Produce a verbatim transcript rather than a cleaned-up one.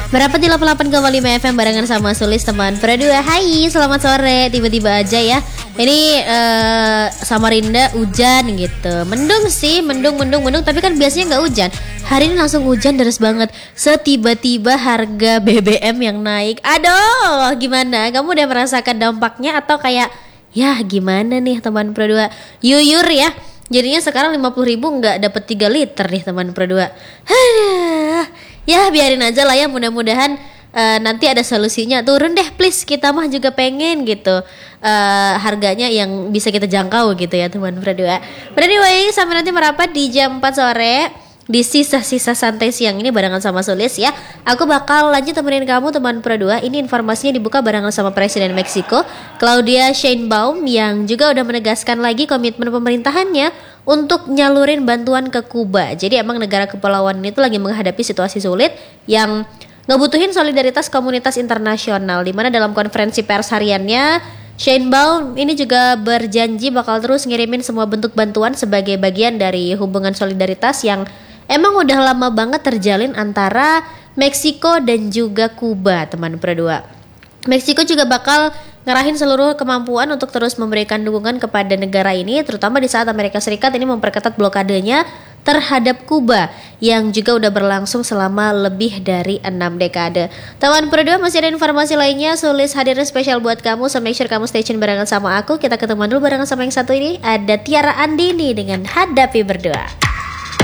Merapat di delapan puluh delapan koma lima F M barengan sama Sulis teman berdua. Hai, selamat sore. Tiba-tiba aja ya. Ini uh, Samarinda hujan gitu. Mendung sih, mendung, mendung, mendung. Tapi kan biasanya nggak hujan. Hari ini langsung hujan deras banget. Setiba-tiba harga B B M yang naik. Aduh, gimana? Kamu udah merasakan dampaknya atau kayak ya gimana nih teman berdua? Yuyur ya. Jadinya sekarang lima puluh ribu nggak dapet tiga liter nih teman berdua. Ya biarin aja lah ya, mudah-mudahan uh, nanti ada solusinya. Turun deh please, kita mah juga pengen gitu uh, harganya yang bisa kita jangkau gitu ya teman berdua. But anyway, sampai nanti merapat di jam empat sore di sisa-sisa santai siang ini barengan sama Sulis ya. Aku bakal lanjut temenin kamu teman berdua. Ini informasinya dibuka barengan sama Presiden Meksiko Claudia Sheinbaum yang juga udah menegaskan lagi komitmen pemerintahannya untuk nyalurin bantuan ke Kuba. Jadi emang negara kepulauan itu lagi menghadapi situasi sulit yang ngebutuhin solidaritas komunitas internasional. Dimana dalam konferensi pers hariannya, Sheinbaum ini juga berjanji bakal terus ngirimin semua bentuk bantuan sebagai bagian dari hubungan solidaritas yang emang udah lama banget terjalin antara Meksiko dan juga Kuba teman berdua. Meksiko juga bakal ngerahin seluruh kemampuan untuk terus memberikan dukungan kepada negara ini, terutama di saat Amerika Serikat ini memperketat blokadenya terhadap Kuba yang juga udah berlangsung selama lebih dari enam dekade. Teman berdua, masih ada informasi lainnya, Sulis hadir spesial buat kamu, so make sure kamu stay tune barengan sama aku. Kita ketemu dulu barengan sama yang satu ini, ada Tiara Andini dengan Hadapi Berdua.